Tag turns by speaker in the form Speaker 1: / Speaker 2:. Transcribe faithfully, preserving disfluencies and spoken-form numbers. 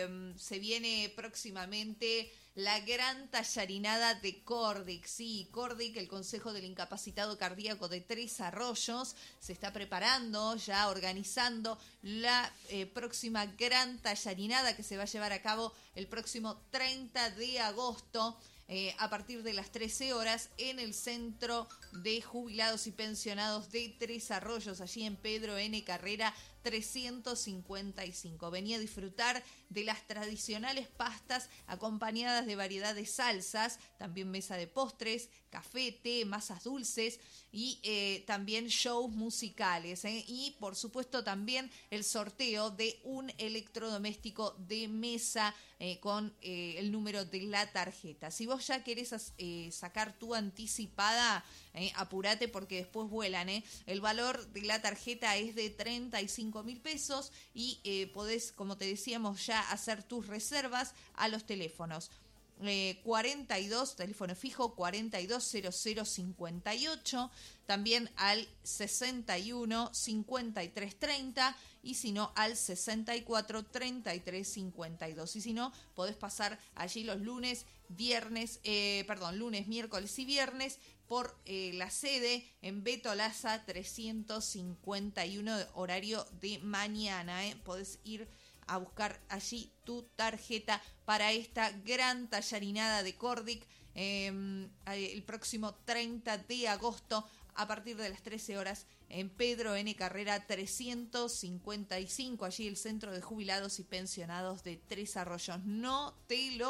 Speaker 1: eh, se viene próximamente la gran tallarinada de Cordic. Sí, Cordic, el Consejo del Incapacitado Cardíaco de Tres Arroyos, se está preparando, ya organizando la eh, próxima gran tallarinada que se va a llevar a cabo el próximo treinta de agosto. Eh, a partir de las trece horas en el Centro de Jubilados y Pensionados de Tres Arroyos, allí en Pedro N. Carrera trescientos cincuenta y cinco. Venía a disfrutar de las tradicionales pastas acompañadas de variedad de salsas, también mesa de postres, café, té, masas dulces y eh, también shows musicales. ¿eh? Y por supuesto también el sorteo de un electrodoméstico de mesa eh, con eh, el número de la tarjeta. Si vos ya querés eh, sacar tu anticipada, eh, apurate porque después vuelan. ¿eh? El valor de la tarjeta es de treinta y cinco mil pesos y eh, podés, como te decíamos, ya hacer tus reservas a los teléfonos. Eh, cuarenta y dos, teléfono fijo cuarenta y dos cero cero cincuenta y ocho, también al sesenta y uno cincuenta y tres treinta y si no al sesenta y cuatro treinta y tres cincuenta y dos. Y si no, podés pasar allí los lunes, viernes, eh, perdón, lunes, miércoles y viernes por eh, la sede en Beto Laza trescientos cincuenta y uno, horario de mañana. ¿eh? Podés ir a buscar allí tu tarjeta para esta gran tallarinada de Cordic eh, el próximo treinta de agosto a partir de las trece horas en Pedro N. Carrera trescientos cincuenta y cinco, allí el Centro de Jubilados y Pensionados de Tres Arroyos. No te lo